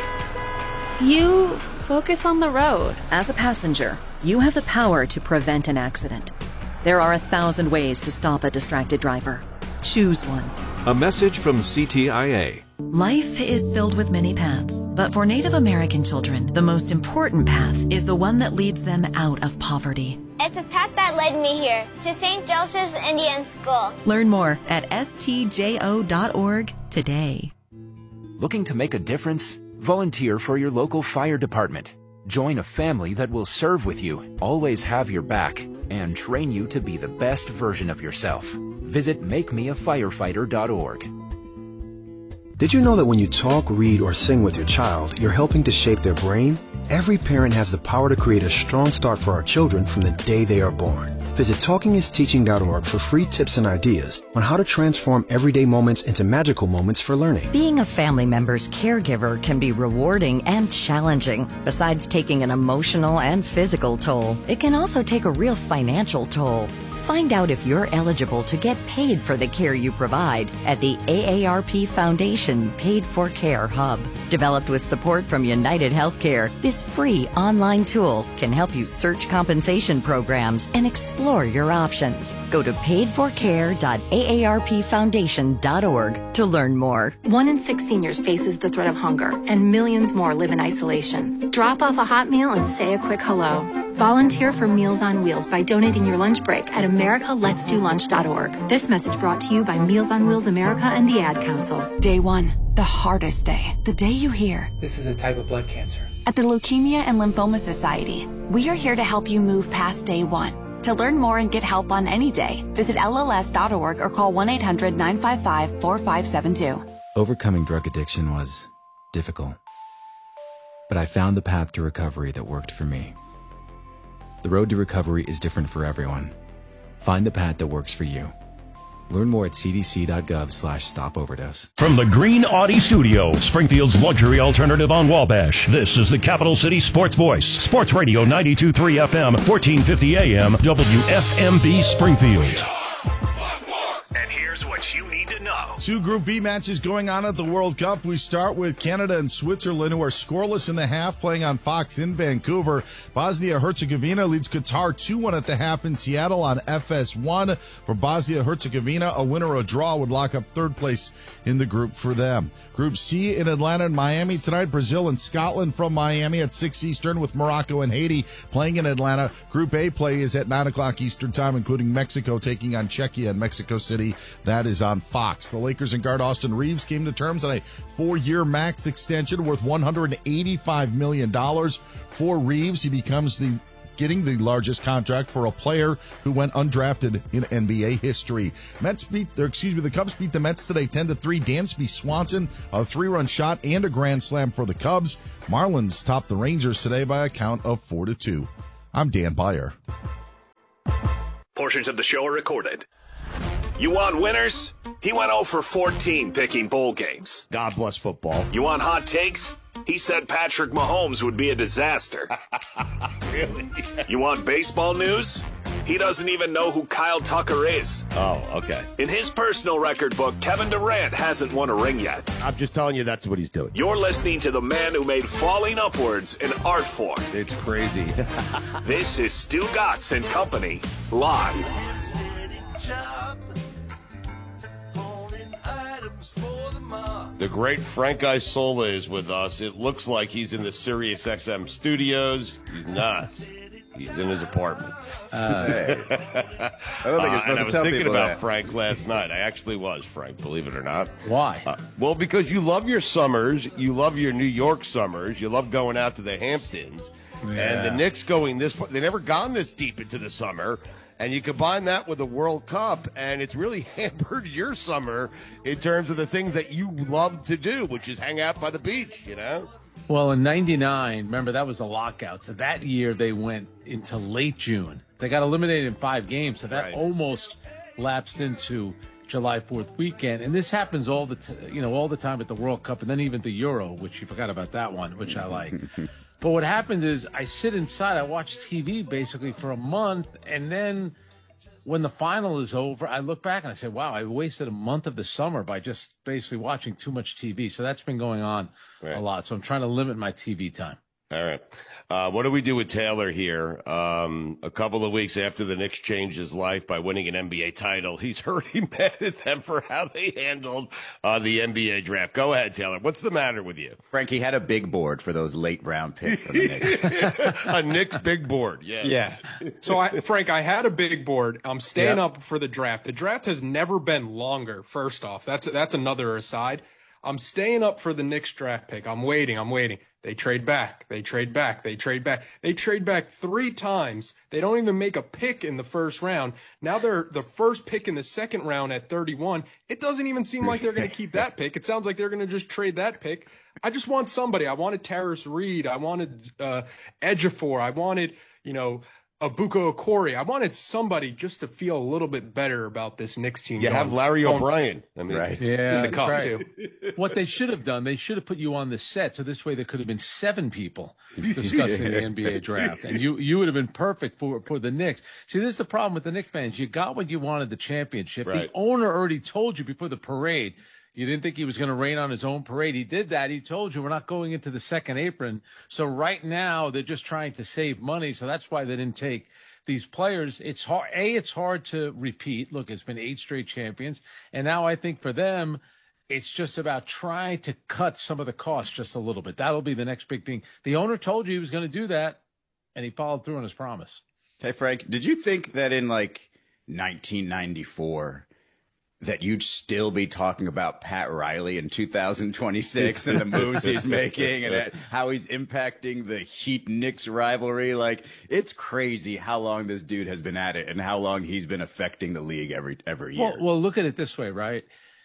You focus on the road. As a passenger, you have the power to prevent an accident. There are a thousand ways to stop a distracted driver. Choose one. A message from C T I A. Life is filled with many paths, but for Native American children, the most important path is the one that leads them out of poverty. It's a path that led me here, to Saint Joseph's Indian School. Learn more at s t j o dot org today. Looking to make a difference? Volunteer for your local fire department. Join a family that will serve with you, always have your back, and train you to be the best version of yourself. Visit make me a firefighter dot org. Did you know that when you talk, read, or sing with your child, you're helping to shape their brain? Every parent has the power to create a strong start for our children from the day they are born. Visit talking is teaching dot org for free tips and ideas on how to transform everyday moments into magical moments for learning. Being a family member's caregiver can be rewarding and challenging. Besides taking an emotional and physical toll, it can also take a real financial toll. Find out if you're eligible to get paid for the care you provide at the A A R P Foundation Paid for Care Hub. Developed with support from United Healthcare, this free online tool can help you search compensation programs and explore your options. Go to paid for care dot A A R P foundation dot org to learn more. One in six seniors faces the threat of hunger, and millions more live in isolation. Drop off a hot meal and say a quick hello. Volunteer for Meals on Wheels by donating your lunch break at america lets do lunch dot org. This message brought to you by Meals on Wheels America and the Ad Council. Day one, the hardest day. The day you hear, this is a type of blood cancer. At the Leukemia and Lymphoma Society, we are here to help you move past day one. To learn more and get help on any day, visit L L S dot org or call one eight hundred nine five five four five seven two. Overcoming drug addiction was difficult, but I found the path to recovery that worked for me. The road to recovery is different for everyone. Find the path that works for you. Learn more at c d c dot gov slash stop overdose. From the Green Audi Studio, Springfield's luxury alternative on Wabash, this is the Capital City Sports Voice. Sports Radio ninety-two point three F M, fourteen fifty A M, W F M B Springfield. And here's what you need to know. Two Group B matches going on at the World Cup. We start with Canada and Switzerland, who are scoreless in the half, playing on Fox in Vancouver. Bosnia-Herzegovina leads Qatar two one at the half in Seattle on F S one. For Bosnia-Herzegovina, a win or a draw would lock up third place in the group for them. Group C in Atlanta and Miami tonight. Brazil and Scotland from Miami at six Eastern, with Morocco and Haiti playing in Atlanta. Group A play is at nine o'clock Eastern time, including Mexico taking on Czechia in Mexico City. That is on Fox. The Lakers and guard Austin Reeves came to terms on a four-year max extension worth one hundred eighty-five million dollars. For Reeves, he becomes the getting the largest contract for a player who went undrafted in N B A history. Mets beat, or excuse me, the Cubs beat the Mets today ten to three. Dansby Swanson, a three-run shot and a grand slam for the Cubs. Marlins topped the Rangers today by a count of four to two. I'm Dan Beyer. Portions of the show are recorded. You want winners? He went oh for fourteen picking bowl games. God bless football. You want hot takes? He said Patrick Mahomes would be a disaster. Really? You want baseball news? He doesn't even know who Kyle Tucker is. Oh, okay. In his personal record book, Kevin Durant hasn't won a ring yet. I'm just telling you that's what he's doing. You're listening to the man who made falling upwards an art form. It's crazy. This is Stu Gatz and Company, live. The great Frank Isola is with us. It looks like he's in the Sirius X M studios. He's not. He's in his apartment. Uh, hey. I don't think uh, it's supposed and I to was tell thinking people about that. Frank last night. I actually was, Frank, believe it or not. Why? Uh, well, because you love your summers. You love your New York summers. You love going out to the Hamptons. Yeah. And the Knicks going this far. They've never gone this deep into the summer. And you combine that with the World Cup, and it's really hampered your summer in terms of the things that you love to do, which is hang out by the beach, you know? Well, in ninety-nine, remember, that was the lockout. So that year they went into late June. They got eliminated in five games, so that Right. almost lapsed into July fourth weekend. And this happens all the t- you know all the time at the World Cup, and then even the Euro, which you forgot about that one, which I like. But what happens is I sit inside, I watch T V basically for a month, and then when the final is over, I look back and I say, wow, I wasted a month of the summer by just basically watching too much T V. So that's been going on Right. a lot. So I'm trying to limit my T V time. All right. Uh, what do we do with Taylor here? Um, a couple of weeks after the Knicks changed his life by winning an N B A title, he's already mad at them for how they handled uh, the N B A draft. Go ahead, Taylor. What's the matter with you? Frankie had a big board for those late round picks for the Knicks. A Knicks big board. Yeah. Yeah. So, I, Frank, I had a big board. I'm staying Yep. up for the draft. The draft has never been longer, first off. That's that's another aside. I'm staying up for the Knicks draft pick. I'm waiting. I'm waiting. They trade back. They trade back. They trade back. They trade back three times. They don't even make a pick in the first round. Now they're the first pick in the second round at thirty-one. It doesn't even seem like they're going to keep that pick. It sounds like they're going to just trade that pick. I just want somebody. I wanted Terrace Reed. I wanted uh, Ejiofor. I wanted, you know, Abuka Okori. I wanted somebody just to feel a little bit better about this Knicks team. You have Larry O'Brien. I mean, right. in Yeah, the cup right. too. What they should have done, they should have put you on the set, so this way there could have been seven people discussing yeah. the N B A draft, and you you would have been perfect for for the Knicks. See, this is the problem with the Knicks fans. You got what you wanted, the championship. Right. The owner already told you before the parade. You didn't think he was going to rain on his own parade. He did that. He told you we're not going into the second apron. So right now they're just trying to save money. So that's why they didn't take these players. It's hard. A, it's hard to repeat. Look, it's been eight straight champions. And now I think for them, it's just about trying to cut some of the costs just a little bit. That'll be the next big thing. The owner told you he was going to do that, and he followed through on his promise. Hey, Frank, did you think that in like nineteen ninety-four that you'd still be talking about Pat Riley in two thousand twenty-six and the moves he's making and how he's impacting the Heat-Knicks rivalry? Like, it's crazy how long this dude has been at it and how long he's been affecting the league every every year. Well, well, look at it this way, right?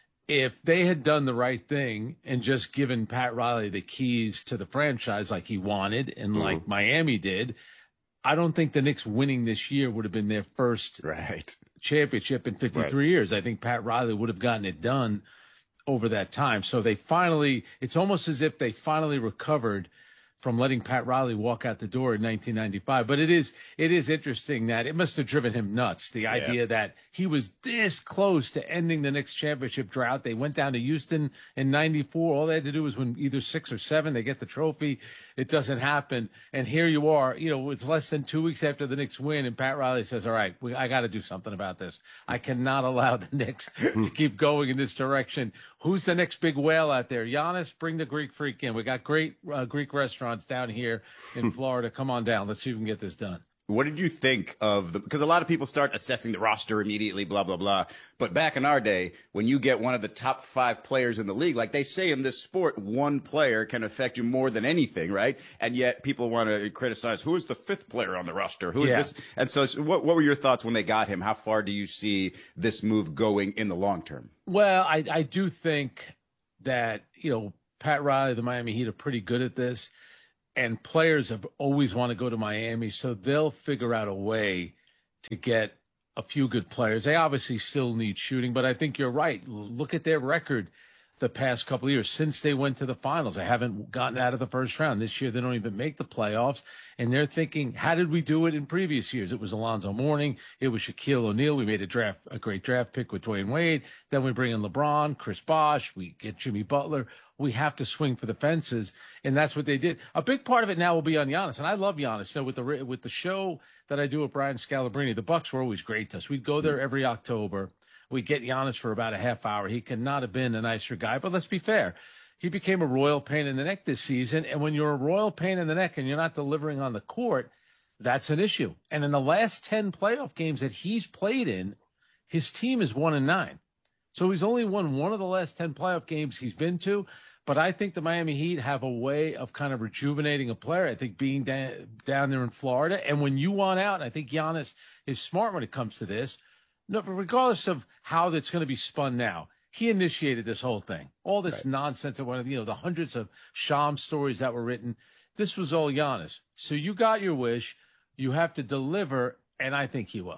If they had done the right thing and just given Pat Riley the keys to the franchise like he wanted and mm-hmm. like Miami did, I don't think the Knicks winning this year would have been their first right. championship in fifty-three right. years. I think Pat Riley would have gotten it done over that time. So they finally, it's almost as if they finally recovered from letting Pat Riley walk out the door in nineteen ninety-five. But it is, it is interesting that it must have driven him nuts. The yeah. idea that he was this close to ending the Knicks championship drought. They went down to Houston in ninety-four. All they had to do was win either six or seven. They get the trophy. It doesn't happen. And here you are, you know, it's less than two weeks after the Knicks win. And Pat Riley says, all right, we, I got to do something about this. I cannot allow the Knicks to keep going in this direction. Who's the next big whale out there? Giannis, bring the Greek freak in. We got great uh, Greek restaurants down here in Florida. Come on down. Let's see if we can get this done. What did you think of the, because a lot of people start assessing the roster immediately, blah, blah, blah. But back in our day, when you get one of the top five players in the league, like they say in this sport, one player can affect you more than anything, right? And yet people want to criticize who is the fifth player on the roster? Who is yeah. this? And so, so what, what were your thoughts when they got him? How far do you see this move going in the long term? Well, I, I do think that, you know, Pat Riley, the Miami Heat are pretty good at this. And players have always want to go to Miami, so they'll figure out a way to get a few good players. They obviously still need shooting, but I think you're right. Look at their record the past couple of years since they went to the finals. They haven't gotten out of the first round. This year, they don't even make the playoffs. And they're thinking, how did we do it in previous years? It was Alonzo Mourning. It was Shaquille O'Neal. We made a draft, a great draft pick with Dwayne Wade. Then we bring in LeBron, Chris Bosh. We get Jimmy Butler. We have to swing for the fences. And that's what they did. A big part of it now will be on Giannis. And I love Giannis. So with the, with the show that I do with Brian Scalabrine, the Bucks were always great to us. We'd go there every October. We'd get Giannis for about a half hour. He could not have been a nicer guy, but let's be fair. He became a royal pain in the neck this season. And when you're a royal pain in the neck and you're not delivering on the court, that's an issue. And in the last ten playoff games that he's played in, his team is one and nine. So he's only won one of the last ten playoff games he's been to. But I think the Miami Heat have a way of kind of rejuvenating a player. I think being da- down there in Florida. And when you want out, and I think Giannis is smart when it comes to this, no, but regardless of how that's going to be spun now, he initiated this whole thing. All this right. nonsense that went, you know, the hundreds of Shams stories that were written. This was all Giannis. So you got your wish. You have to deliver, and I think he will.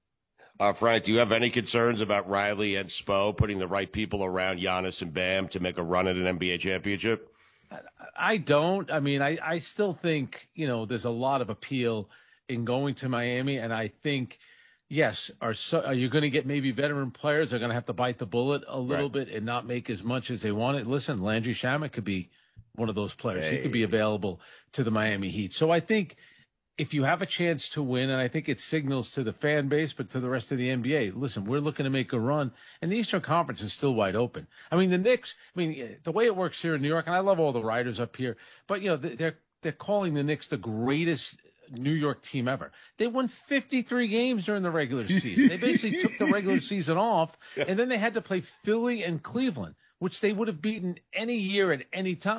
Uh, Frank, do you have any concerns about Riley and Spo putting the right people around Giannis and Bam to make a run at an N B A championship? I don't. I mean, I, I still think, you know, there's a lot of appeal in going to Miami, and I think – yes, are so, are you going to get maybe veteran players that are going to have to bite the bullet a little right. bit and not make as much as they wanted? Listen, Landry Shamet could be one of those players. Hey. He could be available to the Miami Heat. So I think if you have a chance to win, and I think it signals to the fan base, but to the rest of the N B A, listen, we're looking to make a run, and the Eastern Conference is still wide open. I mean, the Knicks, I mean, the way it works here in New York, and I love all the writers up here, but, you know, they're they're calling the Knicks the greatest New York team ever. They won fifty-three games during the regular season. They basically took the regular season off, and then they had to play Philly and Cleveland, which they would have beaten any year at any time.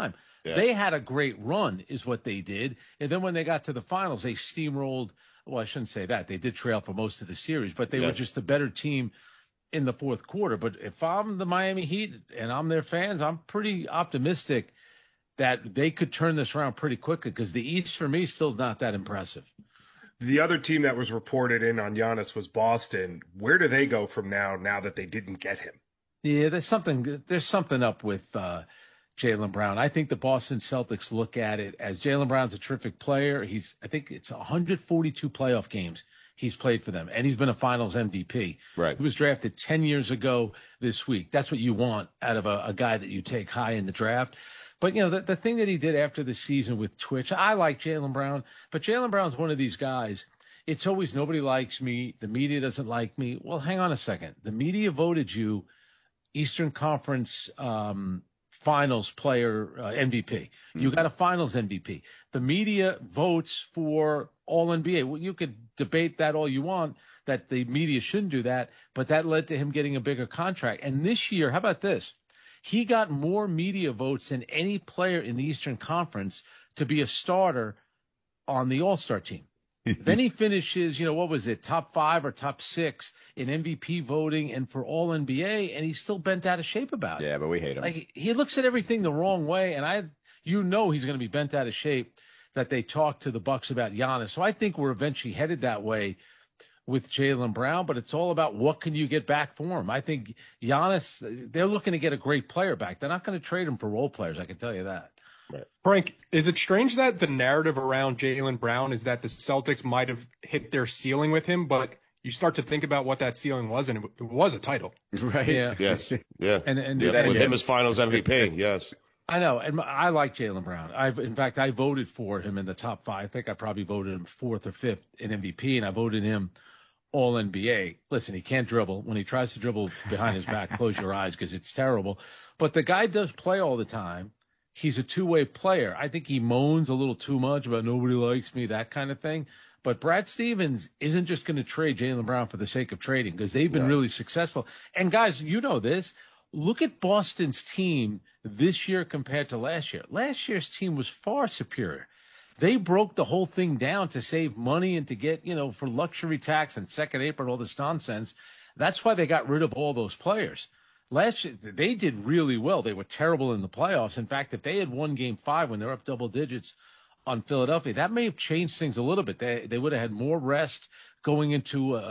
Yeah. They had a great run, is what they did. And then when they got to the finals, they steamrolled. Well, I shouldn't say that. They did trail for most of the series, but they Yes. were just a better team in the fourth quarter. But if I'm the Miami Heat and I'm their fans, I'm pretty optimistic that they could turn this around pretty quickly, because the East, for me, is still not that impressive. The other team that was reported in on Giannis was Boston. Where do they go from now, now that they didn't get him? Yeah, there's something there's something up with uh, Jaylen Brown. I think the Boston Celtics look at it as Jaylen Brown's a terrific player. He's I think it's one hundred forty-two playoff games he's played for them, and he's been a Finals M V P. Right. He was drafted ten years ago this week. That's what you want out of a, a guy that you take high in the draft. But, you know, the, the thing that he did after the season with Twitch, I like Jaylen Brown, but Jaylen Brown's one of these guys. It's always nobody likes me. The media doesn't like me. Well, hang on a second. The media voted you Eastern Conference um, Finals player uh, M V P. Mm-hmm. You got a Finals M V P. The media votes for All N B A. Well, you could debate that all you want, that the media shouldn't do that, but that led to him getting a bigger contract. And this year, how about this? He got more media votes than any player in the Eastern Conference to be a starter on the All-Star team. Then he finishes, you know, what was it, top five or top six in M V P voting and for All N B A, and he's still bent out of shape about it. Yeah, but we hate him. Like, he looks at everything the wrong way, and I, you know, he's going to be bent out of shape that they talked to the Bucks about Giannis. So I think we're eventually headed that way with Jaylen Brown, but it's all about what can you get back for him. I think Giannis, they're looking to get a great player back. They're not going to trade him for role players, I can tell you that. Right. Frank, is it strange that the narrative around Jaylen Brown is that the Celtics might have hit their ceiling with him, but you start to think about what that ceiling was, and it was a title. Right. Yeah. Yes. Yeah. And, and, yeah. and with him as Finals M V P. Yes. I know, and I like Jaylen Brown. I've, in fact, I voted for him in the top five. I think I probably voted him fourth or fifth in M V P, and I voted him All N B A. Listen, he can't dribble. When he tries to dribble behind his back, close your eyes because it's terrible. But the guy does play all the time. He's a two-way player. I think he moans a little too much about nobody likes me, that kind of thing. But Brad Stevens isn't just going to trade Jaylen Brown for the sake of trading, because they've been right. really successful. And, guys, you know this. Look at Boston's team this year compared to last year. Last year's team was far superior. They broke the whole thing down to save money and to get, you know, for luxury tax and second apron, all this nonsense. That's why they got rid of all those players. Last year, they did really well. They were terrible in the playoffs. In fact, if they had won game five when they're up double digits on Philadelphia, that may have changed things a little bit. They, they would have had more rest going into a